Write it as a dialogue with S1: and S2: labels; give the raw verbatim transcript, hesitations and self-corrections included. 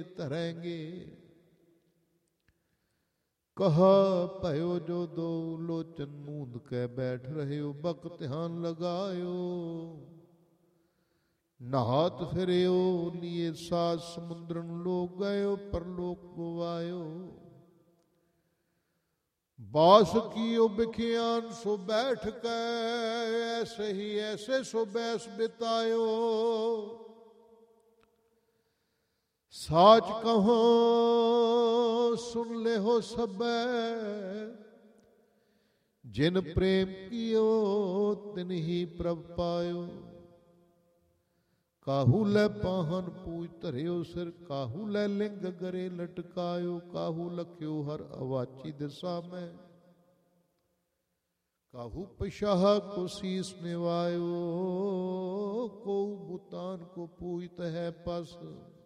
S1: ਧਰੈਂਗੇ। ਕਹਾ ਭਇਓ ਜੋ ਦੋ ਲੋਚਨ ਮੂੰਦ ਕੇ ਬੈਠ ਰਹਿਓ, ਬਕ ਧਿਆਨ ਲਗਾਇਓ। ਨਹਾਤ ਫਿਰਿਓ ਲੀਏ ਸਾਜ ਸਮੁੰਦਰਨ ਲੋਕ ਗਇਓ, ਪਰਲੋਕ ਗਵਾਇਓ। ਬਾਸ ਕੀਓ ਬਿਖਿਆਨ ਸੋ ਬੈਠ ਕੇ, ਐਸੇ ਹੀ ਐਸੇ ਸੋ ਬੈਸ ਬਿਤਾਇਓ। ਸਾਚ ਕਹੋ ਸੁਨ ਲੈ ਹੋ ਸਬੈ, ਜਿਨ ਪ੍ਰੇਮ ਕੀਓ ਤਿਨ ਹੀ ਪ੍ਰਭ ਪਾਇਓ। ਕਾਹੂ ਲੈ ਪਾਹਨ ਪੂਜ ਧਰਿਓ ਸਿਰ, ਕਾਹੂ ਲੈ ਲਿੰਗ ਗਰੇ ਲਟਕਾਇਓ। ਕਾਹੂ ਲਖਿਓ ਹਰ ਅਵਾਚੀ ਦਿਸਾ ਮੈਂ, ਕਾਹੂ ਪਸ਼ਾਹ ਕੋ ਸੀਸ ਨਿਵਾਇਓ। ਕੋ ਬੁਤਾਨ ਕੋ ਪੂਜਤ ਹੈ ਪਸ,